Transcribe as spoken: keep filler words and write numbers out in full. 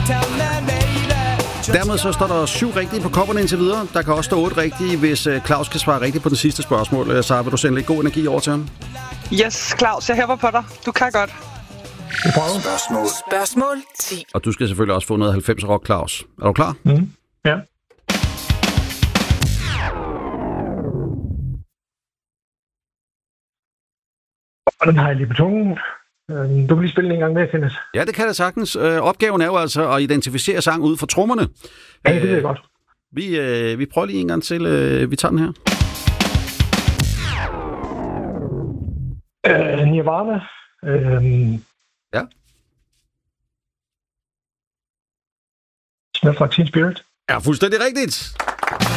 Dermed så står der syv rigtige på kopperne indtil videre. Der kan også stå otte rigtige, hvis Claus kan svare rigtigt på det sidste spørgsmål. Så vil du sende lidt god energi over til ham? Yes, Claus, jeg hæpper på dig. Du kan godt. Spørgsmål. Spørgsmål ti. Og du skal selvfølgelig også få noget halvfems rock, Claus. Er du klar? Mm. Ja. Og den har jeg lige på tungen. Du vil lige spille en gang med, Kenneth. Ja, det kan jeg sagtens. Opgaven er jo altså at identificere sang ud fra trommerne. Ja, det ved jeg godt. Vi, øh, vi prøver lige en gang til. Vi tager den her. Uh, Nirvana. Uh, ja. Smells Like Teen Spirit. Ja, fuldstændig rigtigt.